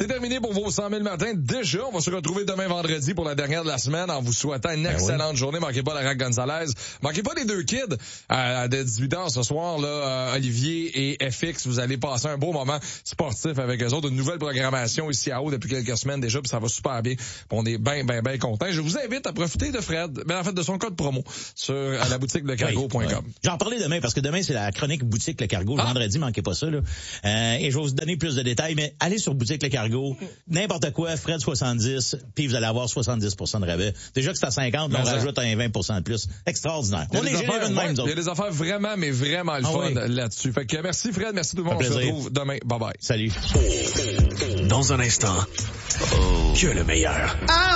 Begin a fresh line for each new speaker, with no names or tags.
c'est terminé pour vos 100 000 matins. Déjà, on va se retrouver demain vendredi pour la dernière de la semaine en vous souhaitant une excellente journée. Manquez pas la Rack Gonzalez. Manquez pas les deux kids à 18h ce soir, là, Olivier et FX. Vous allez passer un beau moment sportif avec eux autres. Une nouvelle programmation ici à Haut depuis quelques semaines déjà, puis ça va super bien. On est bien contents. Je vous invite à profiter de Fred, en fait de son code promo sur la boutique lecargo.com.
J'en parlais demain parce que demain c'est la chronique boutique Le Cargo. Vendredi, manquez pas ça là. Et je vais vous donner plus de détails, mais allez sur boutique Le Cargo, n'importe quoi, Fred 70, puis vous allez avoir 70% de rabais. Déjà que c'est à 50, on rajoute un 20% de plus. Extraordinaire. On est généreux de même,
il y a des affaires vraiment le fun là-dessus. Fait que merci Fred, merci tout le monde. On se retrouve demain. Bye bye.
Salut.
Dans un instant, que le meilleur.